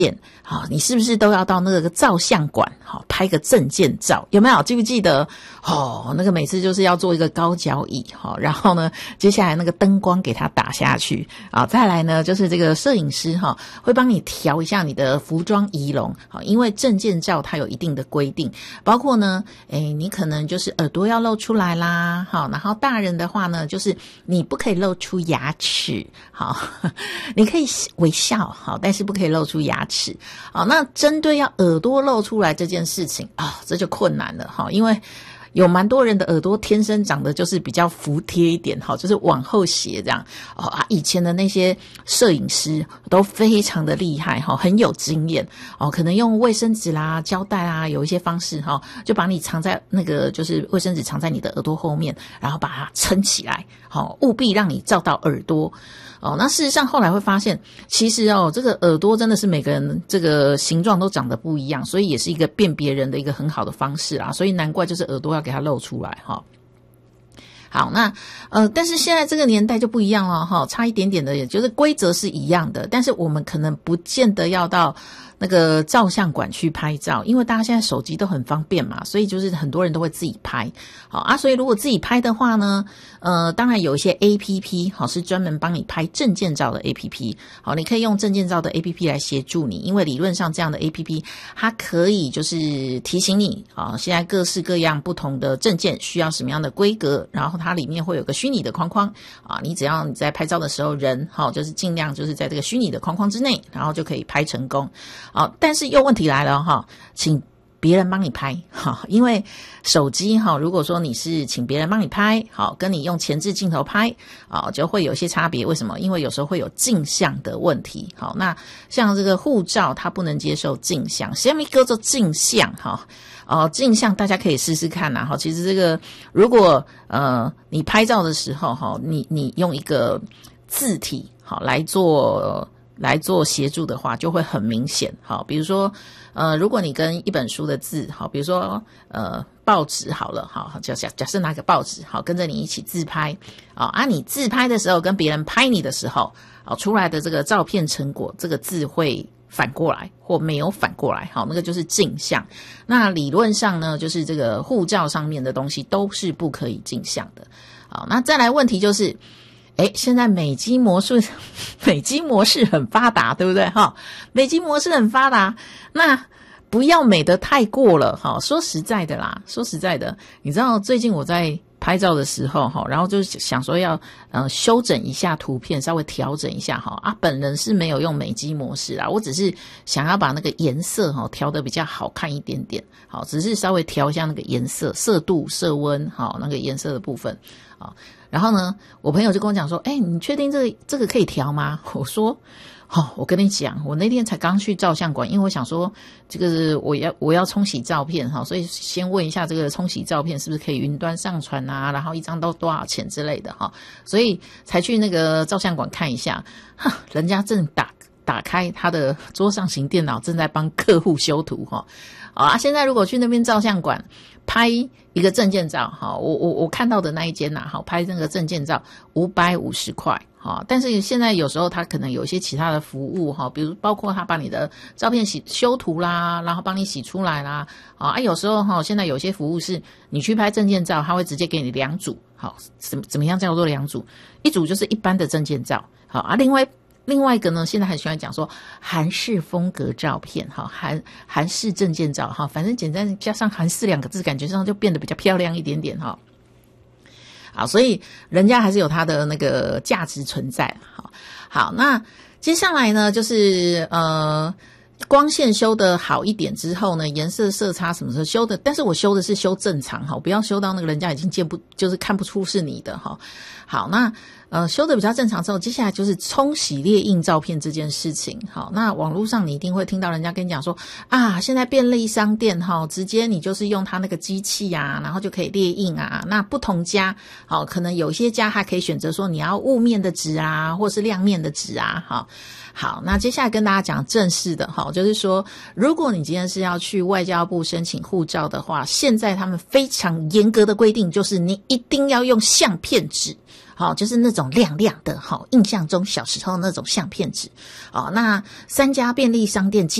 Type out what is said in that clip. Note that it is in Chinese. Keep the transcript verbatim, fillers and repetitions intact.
好，你是不是都要到那个照相馆好拍个证件照？有没有记不记得？哦，那个每次就是要做一个高脚椅好，然后呢，接下来那个灯光给它打下去啊，再来呢就是这个摄影师哈会帮你调一下你的服装仪容好，因为证件照它有一定的规定，包括呢，诶，你可能就是耳朵要露出来啦，好，然后大人的话呢，就是你不可以露出牙齿，好，你可以微笑好，但是不可以露出牙齿。好，那针对要耳朵露出来这件事情啊，这就困难了哈，因为有蛮多人的耳朵天生长得就是比较服帖一点哈，就是往后斜这样哦啊，以前的那些摄影师都非常的厉害哈，很有经验哦，可能用卫生纸啦、胶带啊，有一些方式哈，就把你藏在那个就是卫生纸藏在你的耳朵后面，然后把它撑起来，好，务必让你照到耳朵。哦，那事实上后来会发现，其实哦，这个耳朵真的是每个人这个形状都长得不一样，所以也是一个辨别人的一个很好的方式啊，所以难怪就是耳朵要给它露出来哈。好，那呃，但是现在这个年代就不一样了哈，差一点点的，也就是规则是一样的，但是我们可能不见得要到那个照相馆去拍照，因为大家现在手机都很方便嘛，所以就是很多人都会自己拍。好啊，所以如果自己拍的话呢，呃，当然有一些 A P P 好是专门帮你拍证件照的 A P P， 好，你可以用证件照的 A P P 来协助你，因为理论上这样的 A P P 它可以就是提醒你啊，现在各式各样不同的证件需要什么样的规格，然后它里面会有个虚拟的框框啊，你只要你在拍照的时候人好就是尽量就是在这个虚拟的框框之内，然后就可以拍成功。好，但是又问题来了哈，请别人帮你拍哈，因为手机哈，如果说你是请别人帮你拍，好，跟你用前置镜头拍啊，就会有些差别。为什么？因为有时候会有镜像的问题。好，那像这个护照，它不能接受镜像，什么叫做镜像哈？哦，镜像大家可以试试看呐哈。其实这个如果呃你拍照的时候哈，你你用一个字体好来做。来做协助的话就会很明显。好，比如说呃如果你跟一本书的字好，比如说呃报纸好了，好，假假设拿个报纸好跟着你一起自拍啊，啊你自拍的时候跟别人拍你的时候好出来的这个照片成果，这个字会反过来或没有反过来，好，那个就是镜像。那理论上呢，就是这个护照上面的东西都是不可以镜像的。好，那再来问题就是诶，现在美肌模式美肌模式很发达，对不对哈？美肌模式很发达，那不要美得太过了哈。说实在的啦，说实在的，你知道最近我在拍照的时候哈，然后就想说要呃修整一下图片，稍微调整一下哈啊，本人是没有用美肌模式啦，我只是想要把那个颜色哈调得比较好看一点点，好，只是稍微调一下那个颜色、色度、色温，好，那个颜色的部分，好。然后呢，我朋友就跟我讲说，哎，你确定这个这个可以调吗？我说，哦，我跟你讲，我那天才刚去照相馆，因为我想说，这个我要我要冲洗照片哈，所以先问一下这个冲洗照片是不是可以云端上传啊，然后一张都多少钱之类的哈，所以才去那个照相馆看一下，哈，人家正打打开他的桌上型电脑，正在帮客户修图哈。啊，现在如果去那边照相馆拍一个证件照，好，我我我看到的那一间呐，好，拍那个证件照五百五十块，好，但是现在有时候他可能有一些其他的服务哈，比如包括他把你的照片洗修图啦，然后帮你洗出来啦，啊，有时候哈，现在有些服务是你去拍证件照，他会直接给你两组，好，怎怎么样叫做两组？一组就是一般的证件照，好啊，另外。另外一个呢，现在很喜欢讲说韩式风格照片，哈，韩韩式证件照，哈，反正简单加上韩式两个字，感觉上就变得比较漂亮一点点，哈。好，所以人家还是有它的那个价值存在，好，好，那接下来呢，就是呃。光线修得好一点之后呢，颜色色差什么时候修的？但是我修的是修正常哈，不要修到那个人家已经见不就是看不出是你的哈。好，那呃修的比较正常之后，接下来就是冲洗列印照片这件事情。好，那网络上你一定会听到人家跟你讲说啊，现在便利商店哈，直接你就是用它那个机器啊，然后就可以列印啊。那不同家好，可能有些家还可以选择说你要雾面的纸啊，或是亮面的纸啊，好。好，那接下来跟大家讲正式的哈，就是说，如果你今天是要去外交部申请护照的话，现在他们非常严格的规定，就是你一定要用相片纸。 好，就是那种亮亮的，好，印象中小时候那种相片纸，哦，那三家便利商店